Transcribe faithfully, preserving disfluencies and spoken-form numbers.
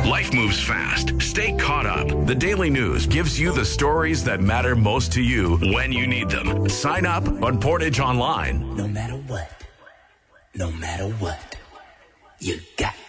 Life moves fast. Stay caught up. The Daily News gives you the stories that matter most to you when you need them. Sign up on Portage Online. No matter what, no matter what, you got